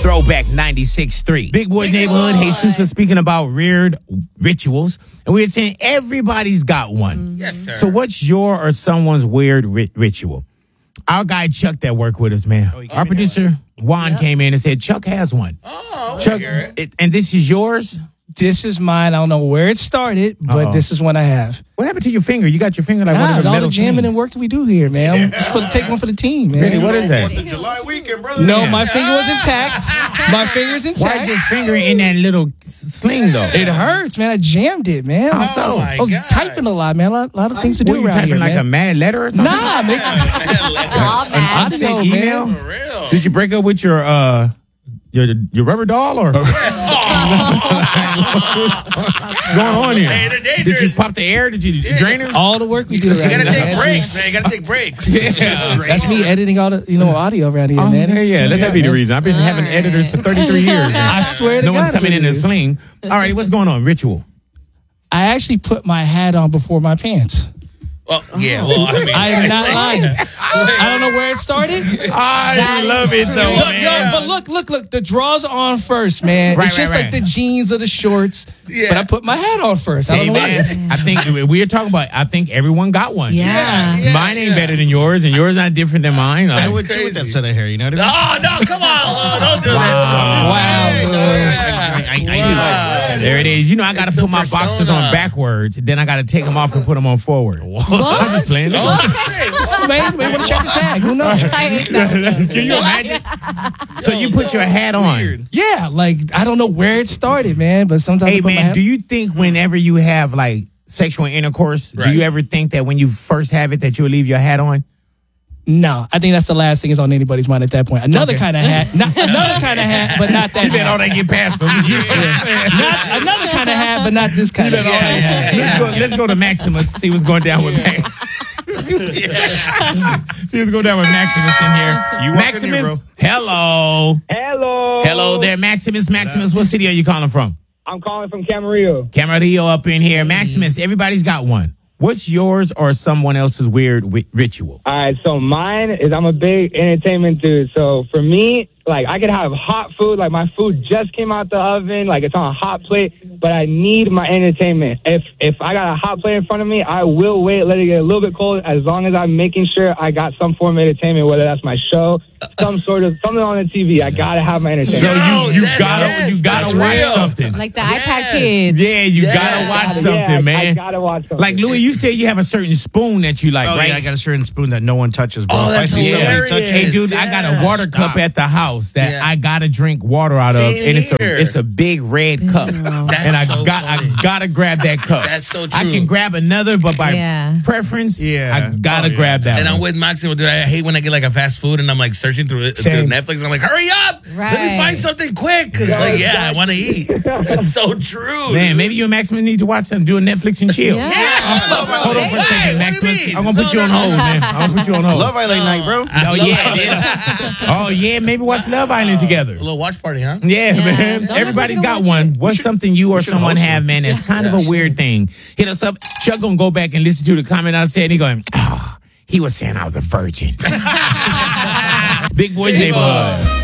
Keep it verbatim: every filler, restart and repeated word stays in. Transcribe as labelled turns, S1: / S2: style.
S1: Throwback ninety-six point three. Big Boy Neighborhood. Jesus was speaking about weird rituals. And we were saying everybody's got one.
S2: Yes, sir.
S1: So what's your or someone's weird ri- ritual? Our guy Chuck that worked with us, man. Oh, Our producer Juan yep. came in and said Chuck has one.
S2: Oh,
S1: Chuck, it, and this is yours?
S3: This is mine. I don't know where it started, but
S1: Uh-oh.
S3: this is one I have.
S1: What happened to your finger? You got your finger like
S3: nah,
S1: one of the
S3: all
S1: metal
S3: the jamming
S1: things.
S3: and work we do here, man. I'm just for take one for the team, man.
S1: Really? What is that?
S4: The July weekend, brother.
S3: No, my finger was intact. My finger's intact.
S1: Why's your finger in that little sling, though?
S3: It hurts, man. I jammed it, man.
S1: How so?
S2: Oh my
S3: I was
S2: God.
S3: typing a lot, man. A lot, a lot of things to do
S1: What, you
S3: around
S1: typing
S3: here,
S1: like
S3: man.
S1: a mad letter or something?
S3: Nah, man.
S1: An upset
S3: know,
S1: email?
S3: man.
S2: For real.
S1: Did you break up with your uh your your rubber doll or what's going on here?
S2: Hey, they're dangerous.
S1: Did you pop the air? Did you drain it?
S3: All the work we do
S2: You
S3: around
S2: gotta
S3: here,
S2: take
S3: man.
S2: breaks, man. You gotta take breaks.
S1: Yeah.
S3: That's me editing all the you know audio around here,
S1: Oh,
S3: man.
S1: yeah,
S3: It's-
S1: yeah. Let that be the reason. I've been
S5: All
S1: having
S5: right.
S1: editors for thirty-three years. and
S3: I swear to
S1: no
S3: God,
S1: one's coming in
S3: it
S1: and
S3: is.
S1: sling. All right, what's going on? Ritual.
S3: I actually put my hat on before my pants.
S2: Well, yeah. Well, I mean,
S3: I am not lying. I don't know where it started.
S1: I love it though,
S3: Yo,
S1: man.
S3: yo, but look, look, look. The drawers are on first, man.
S1: Right,
S3: it's just
S1: right,
S3: like
S1: right.
S3: the jeans or the shorts.
S2: Yeah.
S3: But I put my hat on first. I don't
S1: Hey
S3: know what
S1: man,
S3: it is.
S1: I think we are talking about. I think everyone got one.
S5: Yeah.
S2: Yeah.
S1: Mine ain't better than yours, and yours not different than mine.
S4: I
S1: Like,
S4: would too with that set of hair, you know what I mean?
S2: Oh no! Come on! Oh, don't do
S1: Wow.
S2: that.
S3: Wow,
S4: I, I, I,
S2: Wow.
S1: there it is. You know, I got to
S2: It's a
S1: put my boxers
S2: persona.
S1: on backwards, then I got to take them off and put them on forward.
S5: What?
S1: I'm just playing.
S3: Oh, man, you may want to check the tag. Who knows?
S1: Can you imagine? So you put your hat on.
S3: Yeah, like I don't know where it started, man. But sometimes I
S1: Hey
S3: put my
S1: man,
S3: hat.
S1: do you think whenever you have like sexual intercourse, do
S2: Right.
S1: you ever think that when you first have it that you'll leave your hat on?
S3: No, I think that's the last thing that's on anybody's mind at that point. Another
S1: Okay.
S3: kind of hat, not another kind of hat, but not that.
S1: You let
S3: hat.
S1: all that get past them.
S3: Not another kind of hat, but not this kind of
S1: Let all
S3: hat.
S1: that- Let's go. Let's go to Maximus. See what's going down with Max. See what's going down with Maximus in here.
S4: You walk in
S1: Maximus,
S4: here, bro.
S1: hello,
S6: Hello.
S1: hello there, Maximus. Maximus, what city are you calling from?
S6: I'm calling from Camarillo.
S1: Camarillo up in here. Maximus, everybody's got one. What's yours or someone else's weird wi- ritual?
S6: All right, so mine is I'm a big entertainment dude. So for me, like I could have hot food, like my food just came out the oven, like it's on a hot plate, but I need my entertainment. If if I got a hot plate in front of me, I will wait, let it get a little bit cold, as long as I'm making sure I got some form of entertainment, whether that's my show, some sort of something on the T V. I gotta have my entertainment.
S1: So
S2: No,
S1: you you
S2: that's
S1: gotta
S2: it.
S1: you gotta
S2: That's
S1: watch
S2: real.
S1: something.
S5: Like the
S2: Yes.
S5: iPad kids.
S1: Yeah, you
S2: Yeah.
S1: gotta watch
S6: Yeah,
S1: something,
S6: I
S1: man.
S6: gotta watch something.
S1: Like Louis, you said you have a certain spoon that you like,
S4: Oh,
S1: right?
S4: yeah, I got a certain spoon that no one touches, bro.
S2: Oh,
S4: If I
S2: that's
S4: see somebody
S2: hilarious.
S4: touch it,
S1: Hey, dude, I got a
S2: Yeah.
S1: water cup
S4: Stop.
S1: at the house that
S2: Yeah.
S1: I gotta drink water out of,
S2: Same
S1: and it's a
S2: here.
S1: it's a big red cup,
S2: That's
S1: and I
S2: so
S1: got
S2: funny.
S1: I gotta grab that cup.
S2: That's so
S1: I
S2: true.
S1: can grab another, but by
S5: Yeah.
S1: preference,
S4: Yeah.
S1: I gotta
S4: Oh, yeah.
S1: grab that.
S2: And I'm
S1: one.
S2: with Maximo, dude. I hate when I get like a fast food and I'm like searching through it through
S3: Same.
S2: Netflix. And I'm like, hurry up! Let me
S5: Right.
S2: find something quick. Cause like, yeah, I want to eat. That's so true.
S1: Man,
S2: dude.
S1: maybe you and Maximus need to watch something, do a Netflix and chill.
S5: Yeah.
S1: Hold on for a
S2: Hey,
S1: second,
S2: what do you
S1: Maximus.
S2: mean?
S1: I'm gonna put you on hold, man. I'm gonna put you on hold.
S4: Love Island night, bro.
S1: Oh yeah, yeah. Oh yeah, maybe watch Love Island together.
S2: A little watch party, huh?
S1: Yeah,
S5: Yeah.
S1: man.
S5: Don't
S1: Everybody's
S5: let
S1: got
S5: people watch
S1: one. What's something you or someone
S4: host
S1: have, man, that's kind of a weird thing? Hit us up. Chuck gonna go back and listen to the comment I said, and he going, oh, he was saying I was a virgin. Big Boys Neighborhood.